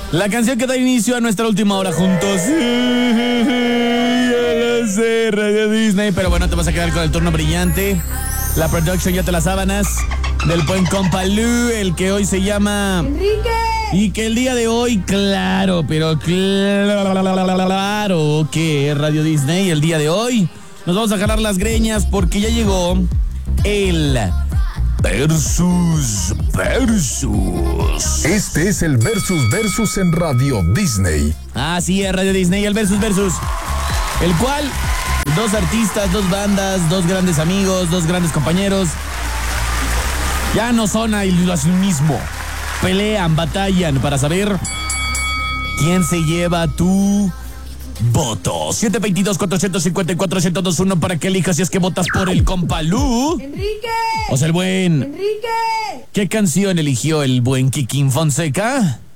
La canción que da inicio a nuestra última hora juntos. Ya lo sé, Radio Disney. Pero bueno, te vas a quedar con el turno brillante. La production ya te las sábanas. Del buen compa Lu, el que hoy se llama Enrique. Y que el día de hoy, claro, pero claro que Radio Disney, el día de hoy nos vamos a jalar las greñas porque ya llegó el Versus. Este es el Versus en Radio Disney. Así es, Radio Disney, el Versus. El cual, dos artistas, dos bandas, dos grandes amigos, dos grandes compañeros, ya no son lo mismo. Pelean, batallan para saber quién se lleva tu voto. 722-454-1021 para que elijas si es que votas por el compa Lu. Enrique. O sea, el buen... Enrique. ¿Qué canción eligió el buen Kikín Fonseca?